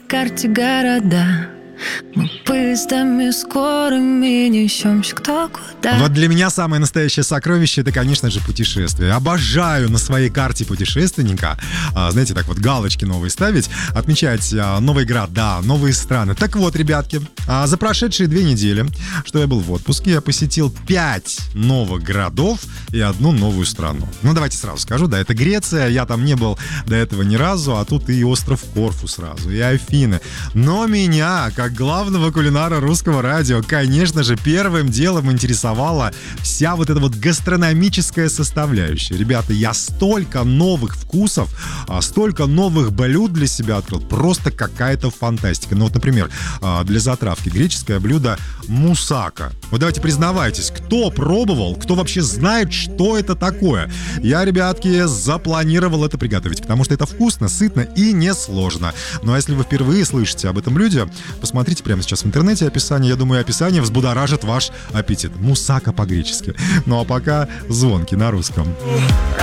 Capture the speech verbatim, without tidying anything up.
карте города. Мы поездами скорыми несемся кто куда. Вот для меня самое настоящее сокровище — это, конечно же, путешествие. Обожаю на своей карте путешественника, знаете, так вот галочки новые ставить, отмечать новые города, новые страны. Так вот, ребятки, за прошедшие две недели, что я был в отпуске, я посетил пять новых городов и одну новую страну. Ну, давайте сразу скажу, да, это Греция, я там не был до этого ни разу, а тут и остров Корфу сразу, и Афины. Но меня, как главного кулинара русского радио, конечно же, первым делом интересовала вся вот эта вот гастрономическая составляющая. Ребята, я столько новых вкусов, столько новых блюд для себя открыл. Просто какая-то фантастика. Ну вот, например, для затравки греческое блюдо мусака. Вот давайте признавайтесь, кто пробовал, кто вообще знает, что это такое? Я, ребятки, запланировал это приготовить, потому что это вкусно, сытно и несложно. Ну а если вы впервые слышите об этом блюде, посмотрите прямо сейчас в интернете описание. Я думаю, описание взбудоражит ваш аппетит. Мусака по-гречески. Ну а пока звонки на русском.